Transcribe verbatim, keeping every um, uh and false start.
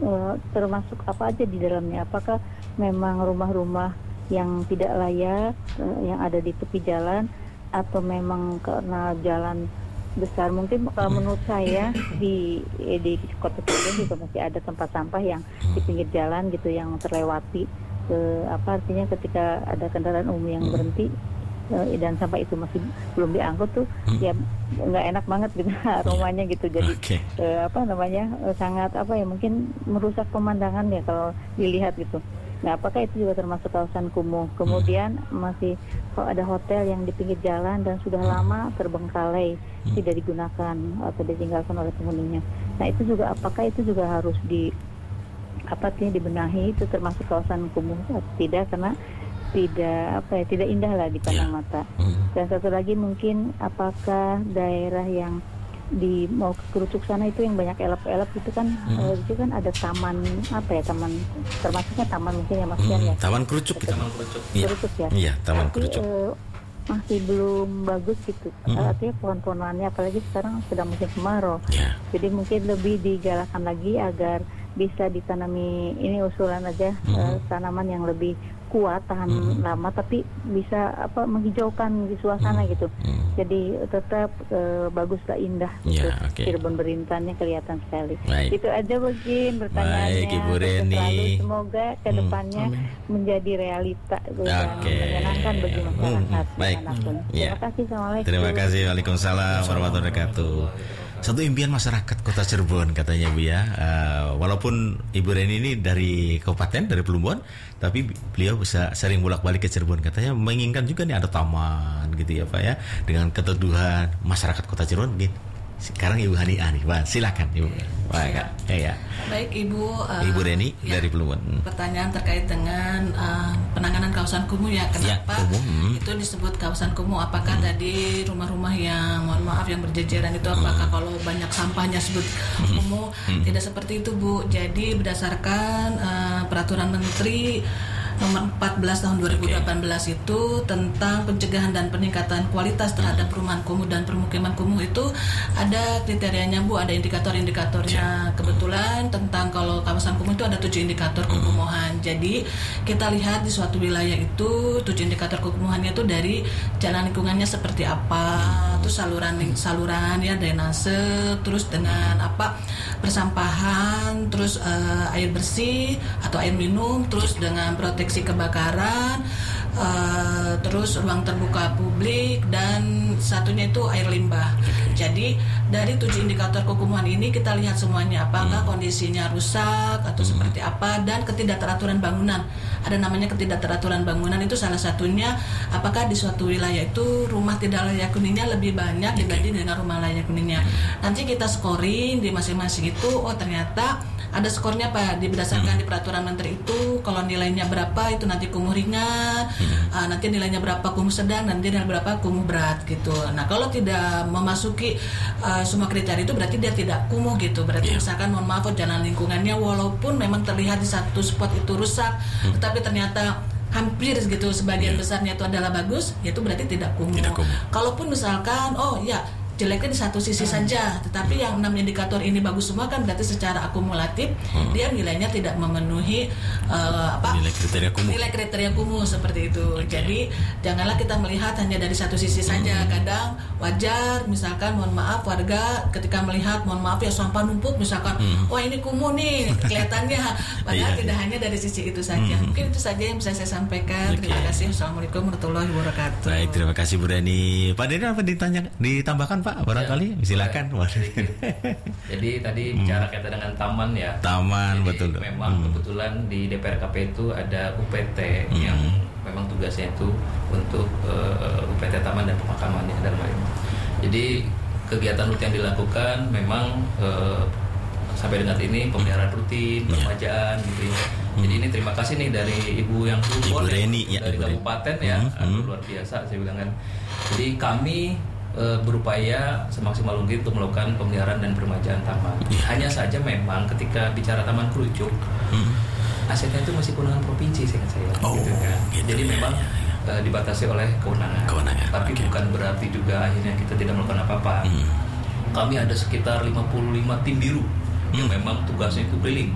uh, termasuk apa aja di dalamnya. Apakah memang rumah-rumah yang tidak layak uh, yang ada di tepi jalan, atau memang karena jalan besar. Mungkin kalau menurut saya di di Kota Cirebon juga masih ada tempat sampah yang di pinggir jalan gitu yang terlewati. Ke apa artinya ketika ada kendaraan umum yang berhenti uh, dan sampah itu masih belum diangkut tuh, hmm. ya nggak enak banget gitu aromanya gitu. Jadi okay. uh, apa namanya uh, sangat apa ya mungkin merusak pemandangan ya kalau dilihat gitu. Nah, apakah itu juga termasuk kawasan kumuh? Kemudian hmm. masih kalau ada hotel yang di pinggir jalan dan sudah hmm. lama terbengkalai, hmm. tidak digunakan atau ditinggalkan oleh penghuninya. Nah, itu juga apakah itu juga harus di apa sih dibenahi, itu termasuk kawasan kumuh atau tidak, karena tidak apa ya tidak indah lah di pandang yeah. mata. Mm. Dan satu lagi mungkin apakah daerah yang di mau ke Kerucuk sana itu yang banyak elep-elep itu kan mm. uh, itu kan ada taman apa ya taman termasuknya taman mungkin ya maksudnya mm. ya Taman Kerucuk gitu. Taman Kerucuk Kerucuk ya iya Taman Tapi, Kerucuk uh, masih belum bagus gitu. Mm. Artinya pohon-pohonannya apalagi sekarang sedang musim kemarau. Yeah. Jadi mungkin lebih digalakan lagi agar bisa ditanami, ini usulan aja, mm-hmm. uh, tanaman yang lebih kuat tahan mm-hmm. lama tapi bisa apa menghijaukan di suasana mm-hmm. gitu. Mm-hmm. Jadi tetap uh, baguslah indah gitu. Yeah, okay. Cirebon Berintannya kelihatan sekali. Baik. Itu aja mungkin pertanyaannya. Baik, Ibu Reni. Semoga kedepannya mm, menjadi realita okay. dan menyenangkan bagi masyarakat. Mm, baik. Manapun. Yeah. Terima kasih. Assalamualaikum. Terima kasih. Waalaikumsalam warahmatullahi wabarakatuh. Satu impian masyarakat Kota Cirebon katanya Bu ya. Uh, walaupun Ibu Reni ini dari kabupaten, dari Plumbon, tapi beliau bisa sering bolak-balik ke Cirebon. Katanya menginginkan juga nih ada taman gitu ya Pak ya, dengan keteduhan masyarakat Kota Cirebon gitu. Sekarang Ibu Hania nih, Pak. Silakan Ibu. Pak, ya. Ya, ya. Baik Ibu. Uh, Ibu Reni ya, dari Plumbon. Pertanyaan terkait dengan uh, penanganan kawasan kumuh ya. Kenapa ya, hmm. itu disebut kawasan kumuh? Apakah hmm. tadi rumah-rumah yang mohon maaf yang berjejeran itu apakah hmm. kalau banyak sampahnya disebut kumuh? Hmm. Tidak seperti itu Bu. Jadi berdasarkan uh, peraturan Menteri nomor empat belas tahun dua ribu delapan belas okay. itu tentang pencegahan dan peningkatan kualitas terhadap perumahan kumuh dan permukiman kumuh itu ada kriterianya Bu, ada indikator-indikatornya. Kebetulan tentang kalau kawasan kumuh itu ada tujuh indikator kekumuhan. Jadi kita lihat di suatu wilayah itu tujuh indikator kekumuhannya itu dari jalan lingkungannya seperti apa, terus saluran saluran ya drainase, terus dengan apa persampahan, terus uh, air bersih atau air minum, terus dengan proteksi kebakaran, uh, terus ruang terbuka publik, dan satunya itu air limbah. Jadi dari tujuh indikator kekumuhan ini kita lihat semuanya apakah hmm. kondisinya rusak atau hmm. seperti apa, dan ketidakteraturan bangunan. Ada namanya ketidakteraturan bangunan, itu salah satunya apakah di suatu wilayah itu rumah tidak layak huninya lebih banyak dibanding dengan rumah layak huninya. Nanti kita scoring di masing-masing itu, oh ternyata ada skornya Pak, berdasarkan hmm. di peraturan menteri itu kalau nilainya berapa itu nanti kumuh ringan, hmm. uh, nanti nilainya berapa kumuh sedang, nanti nilainya berapa kumuh berat gitu. Nah kalau tidak memasuki uh, semua kriteria itu berarti dia tidak kumuh gitu. Berarti yeah. misalkan mohon maaf jalan lingkungannya walaupun memang terlihat di satu spot itu rusak, hmm. tetapi ternyata hampir gitu sebagian yeah. besarnya itu adalah bagus, ya itu berarti tidak kumuh. Tidak kumuh. Kalaupun misalkan oh ya jeleknya di satu sisi hmm. saja, tetapi yang enam indikator ini bagus semua kan berarti secara akumulatif hmm. dia nilainya tidak memenuhi uh, apa nilai kriteria kumuh. Nilai kriteria kumuh seperti itu. Okay. Jadi janganlah kita melihat hanya dari satu sisi hmm. saja. Kadang wajar misalkan mohon maaf warga ketika melihat mohon maaf ya sampah numpuk misalkan hmm. wah ini kumuh nih kelihatannya, padahal yeah. tidak hanya dari sisi itu saja. Hmm. Mungkin itu saja yang bisa saya sampaikan. Okay. Terima kasih. Assalamualaikum warahmatullahi wabarakatuh. Baik, terima kasih Bu Reni. Pak Deni apa ditanya ditambahkan Pak, barangkali ya, silakan. Jadi tadi hmm. bicara kaitan dengan taman ya. Taman. Jadi, betul. Memang hmm. kebetulan di D P R K P itu ada U P T hmm. yang memang tugasnya itu untuk uh, U P T taman dan pemakamannya dalam hal ini. Jadi kegiatan rutin yang dilakukan memang uh, sampai dengan ini pemeliharaan rutin, permajaan gitu ya. Hmm. Jadi ini terima kasih nih dari Ibu yang Plumbon, ya, dari kabupaten ya, hmm. aduh, luar biasa saya bilang kan. Jadi kami E, berupaya semaksimal mungkin untuk melakukan pemeliharaan dan permajaan taman. Yeah. Hanya saja memang ketika bicara Taman Kerucuk, hmm. asetnya itu masih kewenangan provinsi seingat saya. Oh, gitu kan. gitu, Jadi ya, memang ya, ya. E, dibatasi oleh kewenangan. kewenangan. Tapi okay. bukan berarti juga akhirnya kita tidak melakukan apa-apa. Hmm. Kami ada sekitar lima puluh lima tim biru hmm. yang memang tugasnya itu keliling